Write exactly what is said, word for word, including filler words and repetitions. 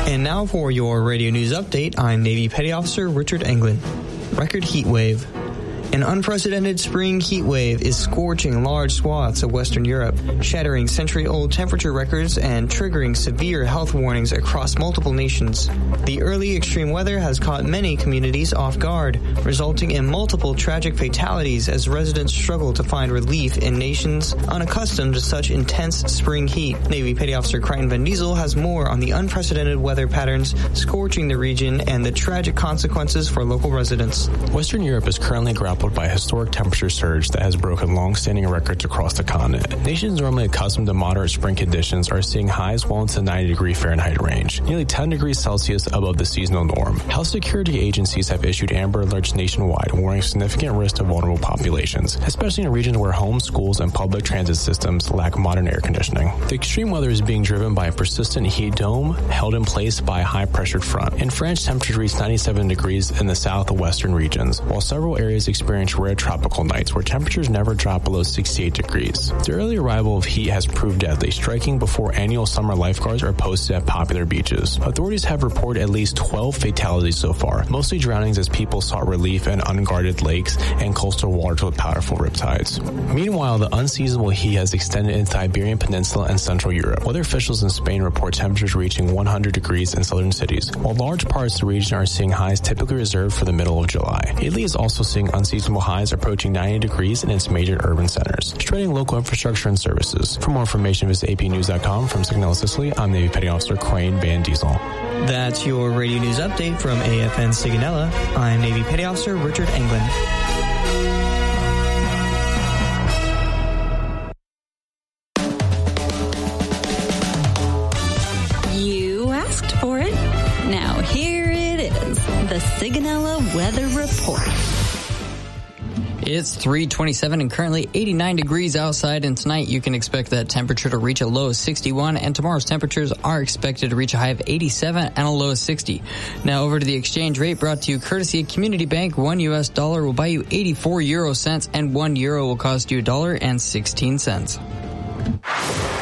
And now for your radio news update, I'm Navy Petty Officer Richard Englund. Record heat wave. An unprecedented spring heat wave is scorching large swaths of Western Europe, shattering century-old temperature records and triggering severe health warnings across multiple nations. The early extreme weather has caught many communities off guard, resulting in multiple tragic fatalities as residents struggle to find relief in nations unaccustomed to such intense spring heat. Navy Petty Officer Crichton Van Diesel has more on the unprecedented weather patterns scorching the region and the tragic consequences for local residents. Western Europe is currently grappling by a historic temperature surge that has broken long-standing records across the continent. Nations normally accustomed to moderate spring conditions are seeing highs well into the ninety degree Fahrenheit range, nearly ten degrees Celsius above the seasonal norm. Health security agencies have issued amber alerts nationwide, warning significant risk to vulnerable populations, especially in regions where homes, schools, and public transit systems lack modern air conditioning. The extreme weather is being driven by a persistent heat dome held in place by a high-pressured front. In France, temperatures reached ninety-seven degrees in the south and western regions, while several areas experience rare tropical nights where temperatures never drop below sixty-eight degrees. The early arrival of heat has proved deadly, striking before annual summer lifeguards are posted at popular beaches. Authorities have reported at least twelve fatalities so far, mostly drownings as people sought relief in unguarded lakes and coastal waters with powerful riptides. Meanwhile, the unseasonable heat has extended into the Iberian Peninsula and Central Europe. Weather officials in Spain report temperatures reaching one hundred degrees in southern cities, while large parts of the region are seeing highs typically reserved for the middle of July. Italy is also seeing unseasonable highs approaching ninety degrees in its major urban centers, straining local infrastructure and services. For more information, visit A P news dot com. From Signal, Sicily, I'm Navy Petty Officer Crichton Van Diesel. That's your radio news update from A F N Sigonella. I'm Navy Petty Officer Richard Englund. You asked for it. Now here it is, the Sigonella Weather Report. It's three twenty-seven and currently eighty-nine degrees outside, and tonight you can expect that temperature to reach a low of sixty-one, and tomorrow's temperatures are expected to reach a high of eighty-seven and a low of sixty. Now over to the exchange rate, brought to you courtesy of Community Bank. One U S dollar will buy you eighty-four euro cents, and one euro will cost you a dollar and sixteen cents.